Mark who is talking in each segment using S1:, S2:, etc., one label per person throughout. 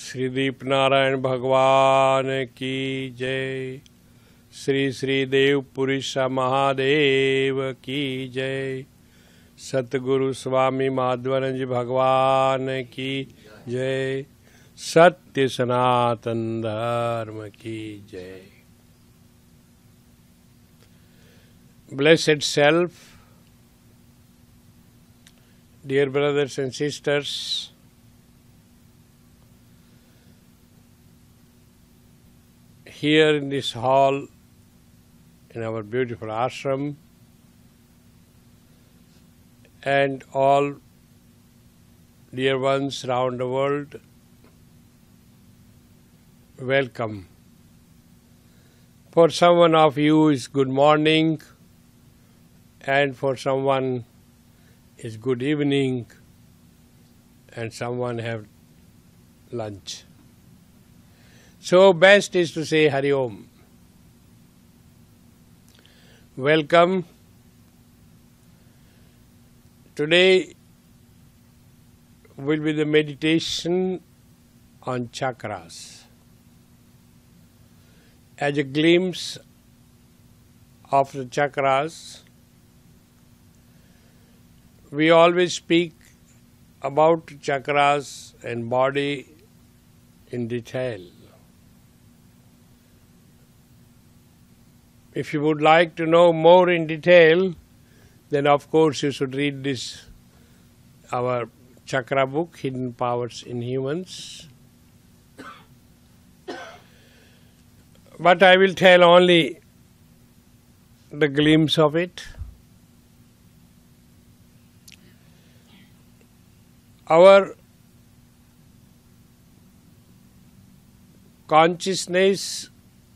S1: श्री दीप नारायण भगवान की जय। श्री श्री देव पुरुषा महादेव की जय। सतगुरु स्वामी माधवानंद जी भगवान की जय। सत्य सनातन धर्म की जय। Blessed self, dear brothers and sisters, here in this hall, in our beautiful ashram, and all dear ones around the world, welcome. For someone of you is good morning, and for someone is good evening, and someone have lunch. So best is to say Hari Om. Welcome. Today will be the meditation on chakras. As a glimpse of the chakras, we always speak about chakras and body in detail. If you would like to know more in detail, then of course you should read this, our chakra book, Hidden Powers in Humans. But I will tell only the glimpse of it. Our consciousness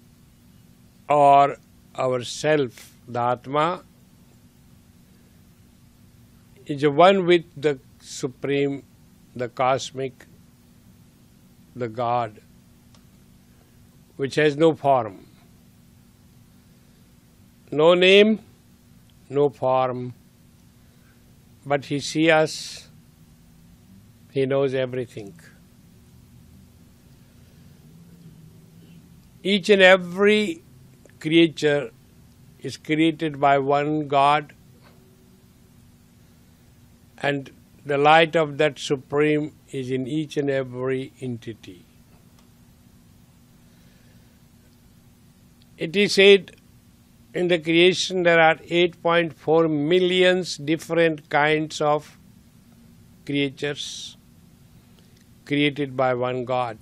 S1: or our self, the Atma, is one with the Supreme, the Cosmic, the God, which has no form, no name, no form, but He sees us. He knows everything. Each and every creature is created by one God, and the light of that Supreme is in each and every entity. It is said in the creation there are 8.4 million different kinds of creatures created by one God.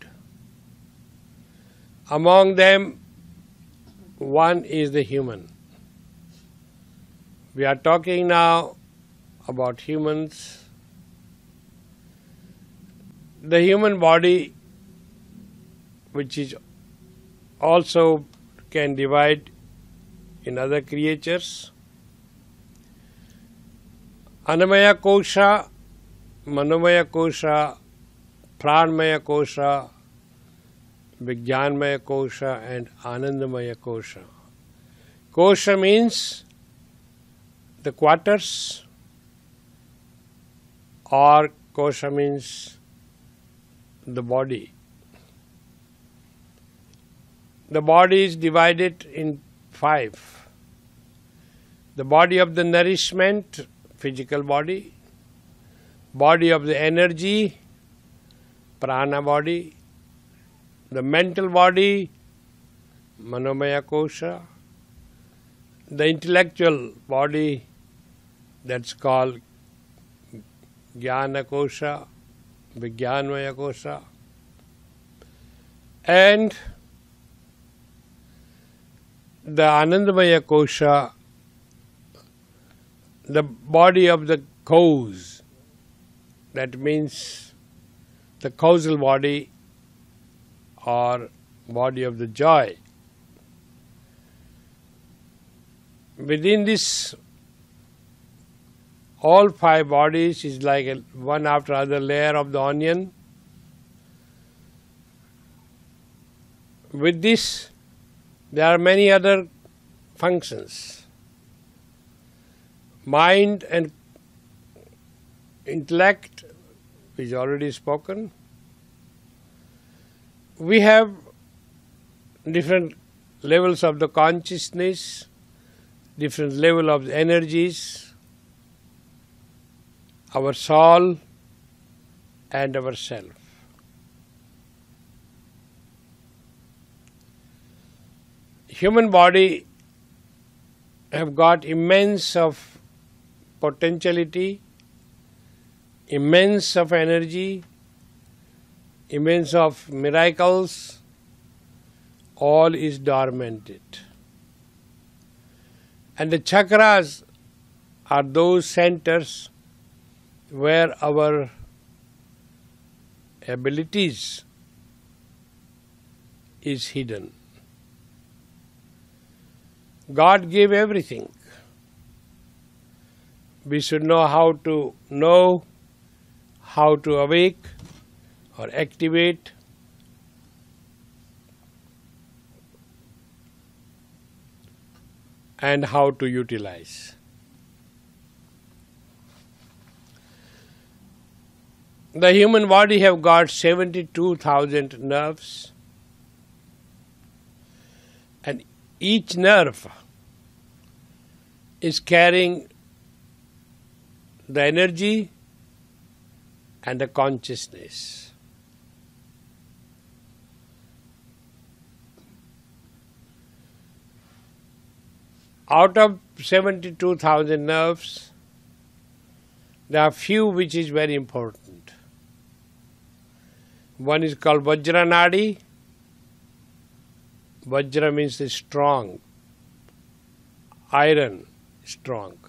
S1: Among them, one is the human. We are talking now about humans. The human body, which is also can divide in other creatures. Annamaya kosha, Manomaya kosha, Pranmaya kosha, Vijnanmaya kosha, and Anandamaya kosha. Kosha means the quarters, or kosha means the body. The body is divided in 5. The body of the nourishment, physical body. Body of the energy, prana body. The mental body, manomaya kosha. The intellectual body, that's called jnana kosha, vijnanmaya kosha. And the anandamaya kosha, the body of the cause. That means the causal body or body of the joy. Within this, all 5 bodies is like a one after other layer of the onion. With this, there are many other functions. Mind and intellect is already spoken. We have different levels of the consciousness, different level of the energies, our soul and our self. Human body have got immense of potentiality, immense of energy, immense of miracles, all is dormanted. And the chakras are those centers where our abilities is hidden. God gave everything. We should know how to awake or activate. And how to utilize. The human body have got 72,000 nerves, and each nerve is carrying the energy and the consciousness. Out of 72,000 nerves, there are few which is very important. One is called Vajra Nadi. Vajra means strong, iron, strong.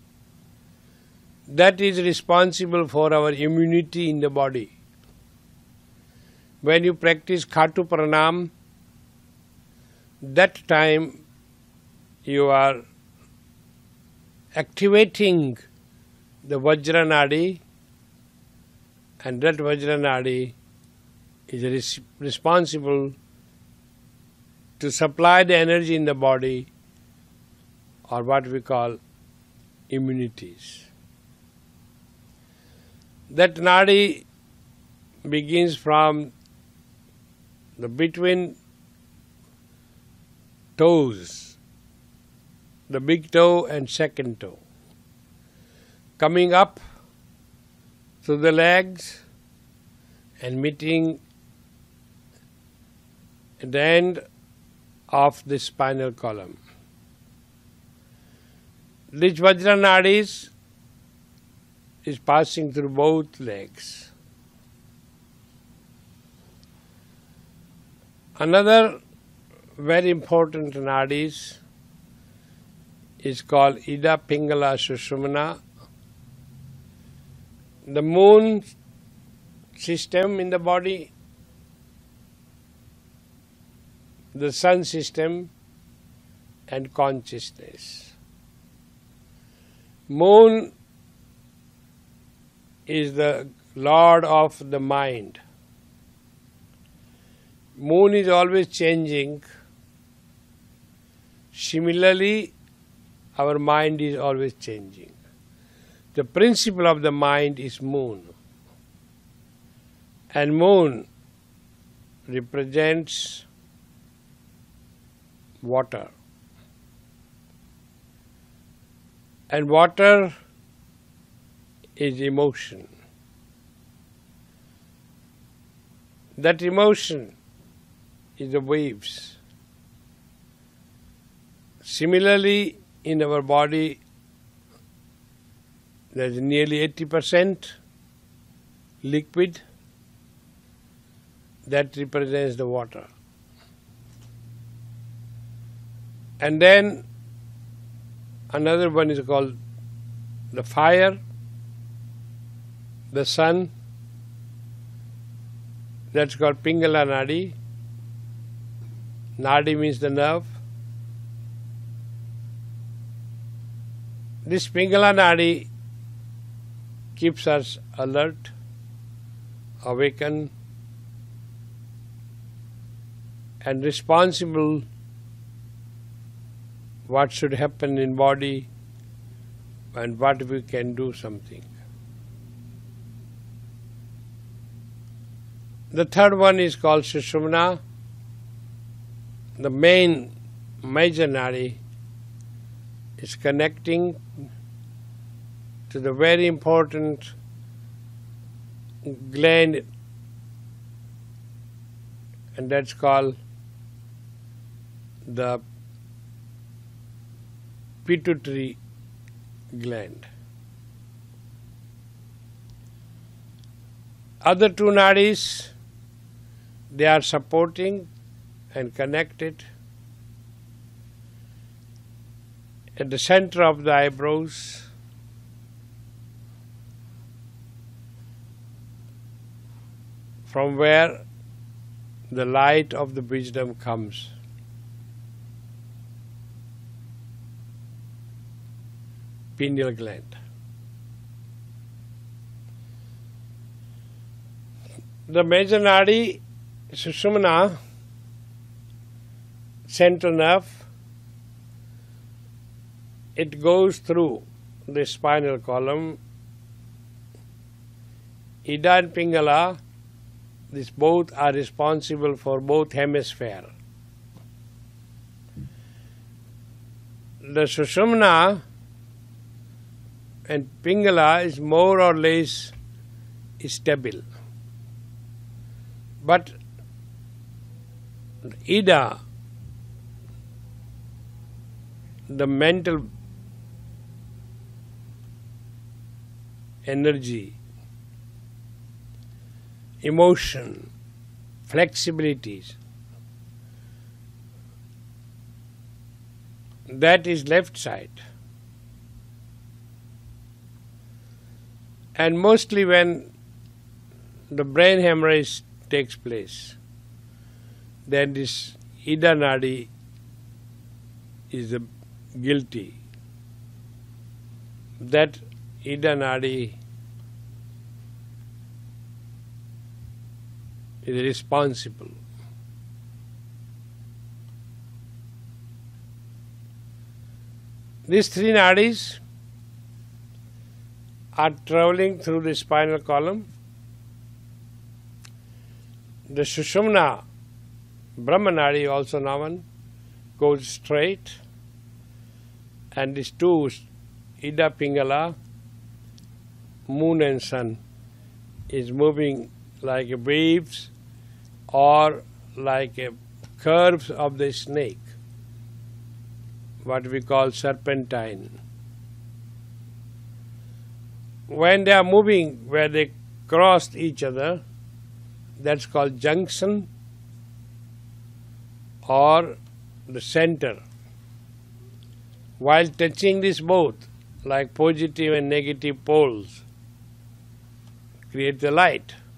S1: That is responsible for our immunity in the body. When you practice Khatu Pranam, that time you are activating the Vajra Nadi, and that Vajra Nadi is responsible to supply the energy in the body, or what we call immunities. That Nadi begins from the between toes, the big toe and second toe, coming up through the legs and meeting at the end of the spinal column. This Vajra Nadi is passing through both legs. Another very important nadis is called Ida Pingala Sushumna. The moon system in the body, the sun system, and consciousness. Moon is the lord of the mind. Moon is always changing. Similarly, our mind is always changing. The principle of the mind is moon. And moon represents water. And water is emotion. That emotion is the waves. Similarly, in our body, there is nearly 80% liquid that represents the water. And then another one is called the fire, the sun, that's called Pingala Nadi. Nadi means the nerve. This Pingala Nadi keeps us alert, awakened, and responsible what should happen in body and what we can do something. The third one is called Sushumna. The major nadi is connecting to the very important gland, and that's called the pituitary gland. Other two nadis, they are supporting and connected at the center of the eyebrows, from where the light of the wisdom comes. Pineal gland. The major nadi, Sushumna, central nerve, it goes through the spinal column. Ida and Pingala, these both are responsible for both hemispheres. The Sushumna and Pingala is more or less stable. But Ida, the mental energy, emotion, flexibilities, that is left side. And mostly when the brain hemorrhage takes place, then this Ida nadi is guilty. That Ida nadi is responsible. These three nadis are traveling through the spinal column. The Sushumna, Brahma nadi, also known, goes straight, and these two, Ida Pingala, moon and sun, is moving like waves or like a curves of the snake, what we call serpentine. When they are moving where they cross each other, that's called junction or the center. While touching this both, like positive and negative poles, create the light.